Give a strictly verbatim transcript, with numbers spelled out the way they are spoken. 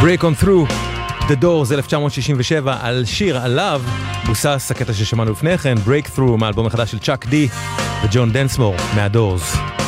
Break on Through, The Doors, אלף תשע מאות שישים ושבע, על שיר עליו בוסס הקטע ששמענו לפני כן, Breakthrough, מאלבום החדש של צ'אק די וג'ון דנסמור מהדורס.